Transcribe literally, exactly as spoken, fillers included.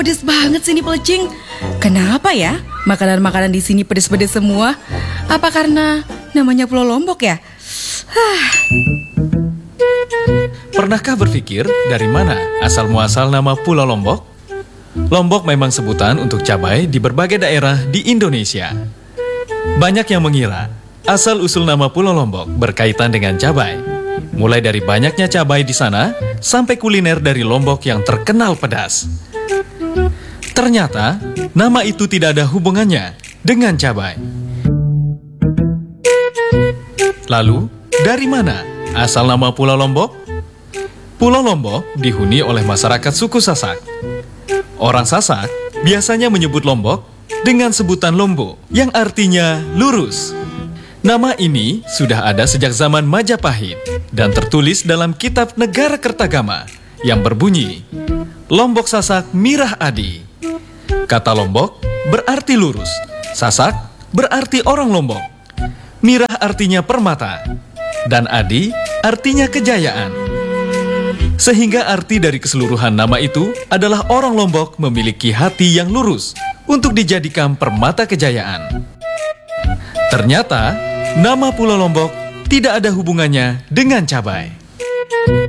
Pedes banget sini pelecing. Kenapa ya? Makanan-makanan di sini pedes-pedes semua. Apa karena namanya Pulau Lombok ya? Hah. Pernahkah berpikir dari mana asal muasal nama Pulau Lombok? Lombok memang sebutan untuk cabai di berbagai daerah di Indonesia. Banyak yang mengira asal-usul nama Pulau Lombok berkaitan dengan cabai. Mulai dari banyaknya cabai di sana sampai kuliner dari Lombok yang terkenal pedas. Ternyata, nama itu tidak ada hubungannya dengan cabai. Lalu, dari mana asal nama Pulau Lombok? Pulau Lombok dihuni oleh masyarakat suku Sasak. Orang Sasak biasanya menyebut Lombok dengan sebutan Lombo, yang artinya lurus. Nama ini sudah ada sejak zaman Majapahit dan tertulis dalam kitab Negara Kertagama yang berbunyi, Lombok Sasak Mirah Adi. Kata Lombok berarti lurus, Sasak berarti orang Lombok, Mirah artinya permata, dan Adi artinya kejayaan. Sehingga arti dari keseluruhan nama itu adalah orang Lombok memiliki hati yang lurus untuk dijadikan permata kejayaan. Ternyata, nama Pulau Lombok tidak ada hubungannya dengan cabai.